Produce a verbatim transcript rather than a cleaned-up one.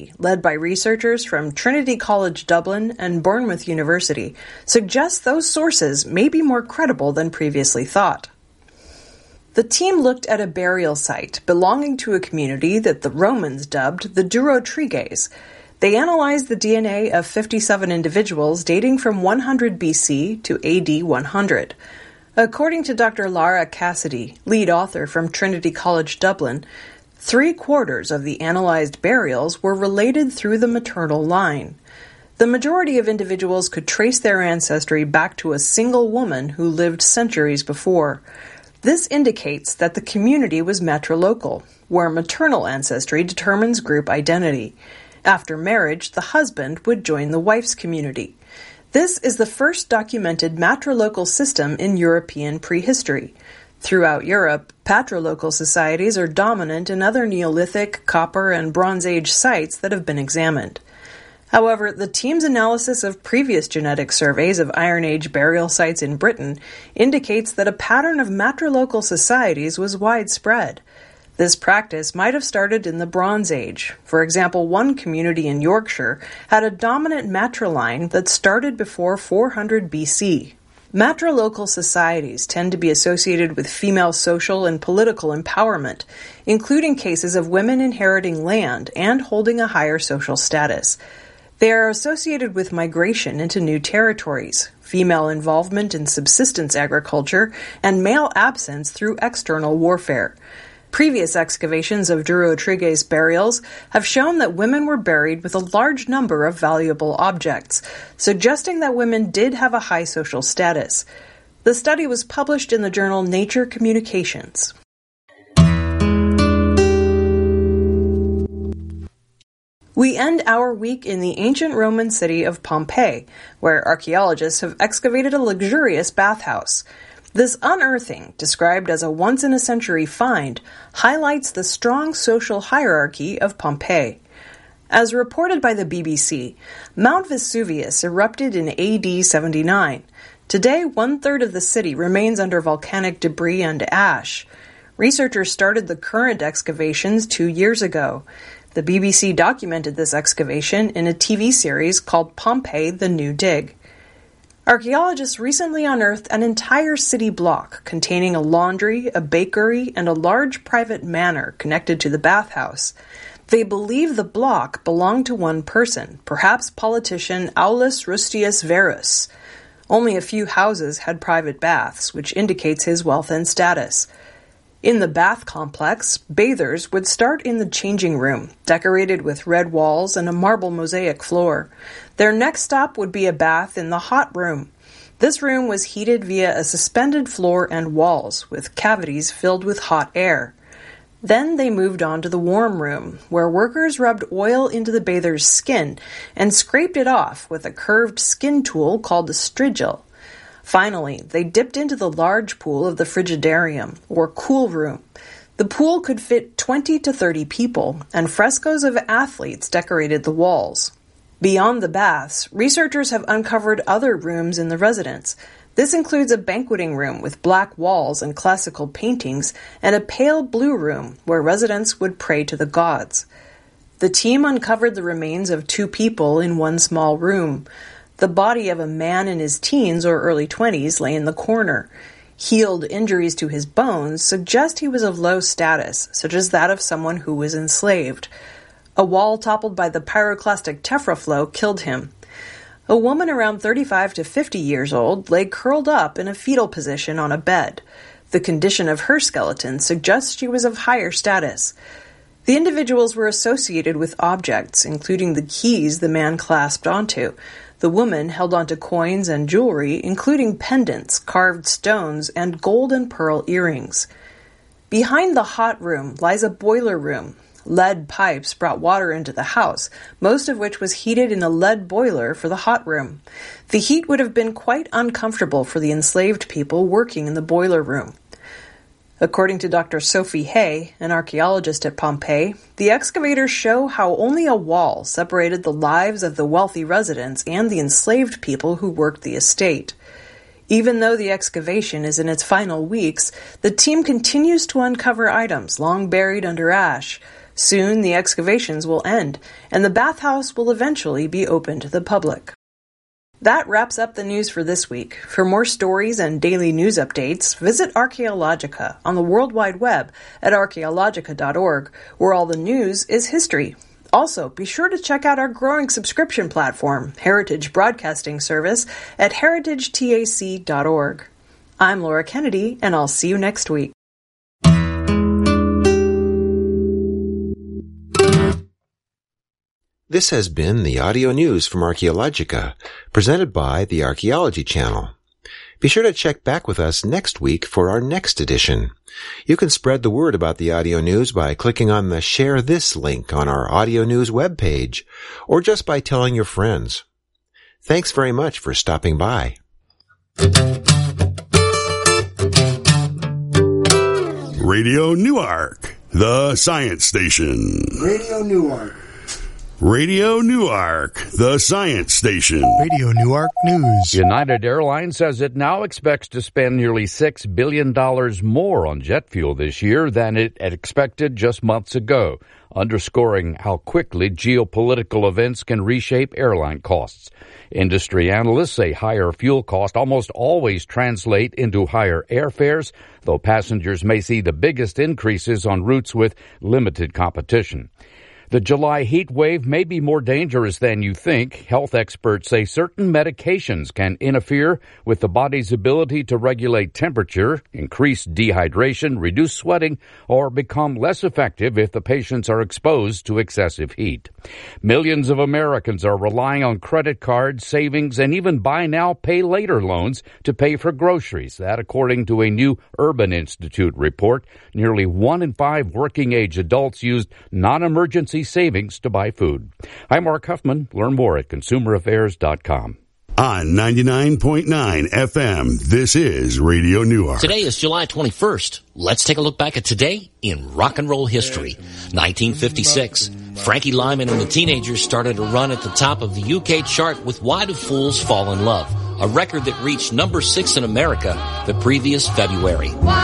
led by researchers from Trinity College Dublin and Bournemouth University, suggests those sources may be more credible than previously thought. The team looked at a burial site belonging to a community that the Romans dubbed the Durotriges. They analyzed the D N A of fifty-seven individuals dating from one hundred B C to A D one hundred. According to Doctor Lara Cassidy, lead author from Trinity College Dublin, three-quarters of the analyzed burials were related through the maternal line. The majority of individuals could trace their ancestry back to a single woman who lived centuries before. This indicates that the community was matrilocal, where maternal ancestry determines group identity. After marriage, the husband would join the wife's community. This is the first documented matrilocal system in European prehistory. Throughout Europe, patrilocal societies are dominant in other Neolithic, Copper, and Bronze Age sites that have been examined. However, the team's analysis of previous genetic surveys of Iron Age burial sites in Britain indicates that a pattern of matrilocal societies was widespread. This practice might have started in the Bronze Age. For example, one community in Yorkshire had a dominant matriline that started before four hundred B C. Matrilocal societies tend to be associated with female social and political empowerment, including cases of women inheriting land and holding a higher social status. They are associated with migration into new territories, female involvement in subsistence agriculture, and male absence through external warfare. Previous excavations of Durotriges burials have shown that women were buried with a large number of valuable objects, suggesting that women did have a high social status. The study was published in the journal Nature Communications. We end our week in the ancient Roman city of Pompeii, where archaeologists have excavated a luxurious bathhouse. This unearthing, described as a once-in-a-century find, highlights the strong social hierarchy of Pompeii. As reported by the B B C, Mount Vesuvius erupted in A D seventy-nine. Today, one-third of the city remains under volcanic debris and ash. Researchers started the current excavations two years ago. The B B C documented this excavation in a T V series called Pompeii: The New Dig. Archaeologists recently unearthed an entire city block containing a laundry, a bakery, and a large private manor connected to the bathhouse. They believe the block belonged to one person, perhaps politician Aulus Rustius Verus. Only a few houses had private baths, which indicates his wealth and status. In the bath complex, bathers would start in the changing room, decorated with red walls and a marble mosaic floor. Their next stop would be a bath in the hot room. This room was heated via a suspended floor and walls, with cavities filled with hot air. Then they moved on to the warm room, where workers rubbed oil into the bather's skin and scraped it off with a curved skin tool called a strigil. Finally, they dipped into the large pool of the frigidarium, or cool room. The pool could fit twenty to thirty people, and frescoes of athletes decorated the walls. Beyond the baths, researchers have uncovered other rooms in the residence. This includes a banqueting room with black walls and classical paintings, and a pale blue room where residents would pray to the gods. The team uncovered the remains of two people in one small room. The body of a man in his teens or early twenties lay in the corner. Healed injuries to his bones suggest he was of low status, such as that of someone who was enslaved. A wall toppled by the pyroclastic tephra flow killed him. A woman around thirty-five to fifty years old lay curled up in a fetal position on a bed. The condition of her skeleton suggests she was of higher status. The individuals were associated with objects, including the keys the man clasped onto. The woman held onto coins and jewelry, including pendants, carved stones, and gold and pearl earrings. Behind the hot room lies a boiler room. Lead pipes brought water into the house, most of which was heated in a lead boiler for the hot room. The heat would have been quite uncomfortable for the enslaved people working in the boiler room. According to Doctor Sophie Hay, an archaeologist at Pompeii, the excavators show how only a wall separated the lives of the wealthy residents and the enslaved people who worked the estate. Even though the excavation is in its final weeks, the team continues to uncover items long buried under ash. Soon the excavations will end, and the bathhouse will eventually be open to the public. That wraps up the news for this week. For more stories and daily news updates, visit Archaeologica on the World Wide Web at archaeologica dot org, where all the news is history. Also, be sure to check out our growing subscription platform, Heritage Broadcasting Service, at heritage tac dot org. I'm Laura Kennedy, and I'll see you next week. This has been the audio news from Archaeologica, presented by the Archaeology Channel. Be sure to check back with us next week for our next edition. You can spread the word about the audio news by clicking on the Share This link on our audio news webpage, or just by telling your friends. Thanks very much for stopping by. Radio Newark, the science station. Radio Newark. Radio Newark, the science station. Radio Newark News. United Airlines says it now expects to spend nearly six billion dollars more on jet fuel this year than it had expected just months ago, underscoring how quickly geopolitical events can reshape airline costs. Industry analysts say higher fuel costs almost always translate into higher airfares, though passengers may see the biggest increases on routes with limited competition. The July heat wave may be more dangerous than you think. Health experts say certain medications can interfere with the body's ability to regulate temperature, increase dehydration, reduce sweating, or become less effective if the patients are exposed to excessive heat. Millions of Americans are relying on credit cards, savings, and even buy now, pay later loans to pay for groceries. That, according to a new Urban Institute report, nearly one in five working-age adults used non-emergency savings to buy food. I'm Mark Huffman. Learn more at consumer affairs dot com. On ninety-nine point nine F M, this is Radio Newark. Today is July twenty-first. Let's take a look back at today in rock and roll history. nineteen fifty-six. Frankie Lyman and the Teenagers started a run at the top of the U K chart with Why Do Fools Fall in Love, a record that reached number six in America the previous February.